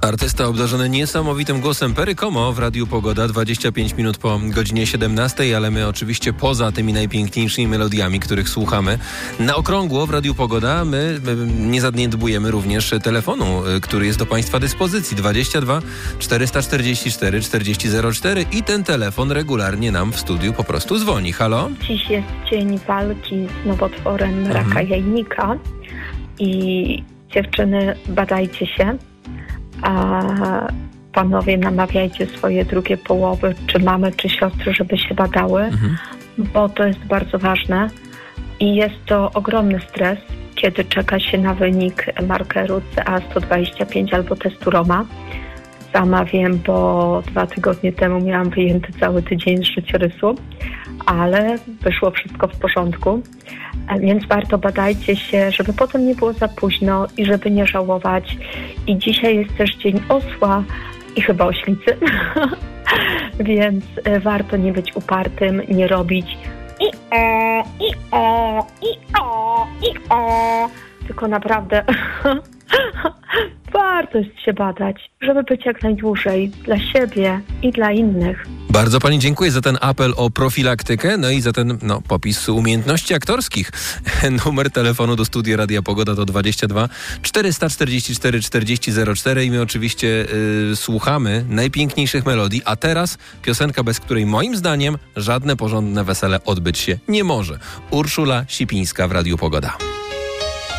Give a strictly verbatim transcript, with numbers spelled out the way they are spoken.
Artysta obdarzony niesamowitym głosem Perry Como w Radiu Pogoda, dwadzieścia pięć minut po godzinie siedemnastej, ale my oczywiście poza tymi najpiękniejszymi melodiami, których słuchamy na okrągło w Radiu Pogoda, my, my nie zaniedbujemy również telefonu, który jest do Państwa dyspozycji dwadzieścia dwa czterysta czterdzieści cztery czterdzieści zero cztery i ten telefon regularnie nam w studiu po prostu dzwoni. Halo? Dziś jest dzień walki z nowotworem raka mhm. jajnika i dziewczyny, badajcie się. A panowie, namawiajcie swoje drugie połowy, czy mamy, czy siostry, żeby się badały, mhm. bo to jest bardzo ważne i jest to ogromny stres, kiedy czeka się na wynik markeru C A sto dwadzieścia pięć albo testu Roma. Sama wiem, bo dwa tygodnie temu miałam wyjęty cały tydzień z życiorysu, ale wyszło wszystko w porządku, więc warto badajcie się, żeby potem nie było za późno i żeby nie żałować. I dzisiaj jest też dzień osła i chyba oślicy, więc warto nie być upartym, nie robić i o, i o, i o, i o, tylko naprawdę warto jest się badać, żeby być jak najdłużej dla siebie i dla innych. Bardzo Pani dziękuję za ten apel o profilaktykę, no i za ten no, popis umiejętności aktorskich. Numer telefonu do studia Radia Pogoda to dwadzieścia dwa czterysta czterdzieści cztery czterdzieści zero cztery i my oczywiście yy, słuchamy najpiękniejszych melodii, a teraz piosenka, bez której moim zdaniem żadne porządne wesele odbyć się nie może. Urszula Sipińska w Radiu Pogoda.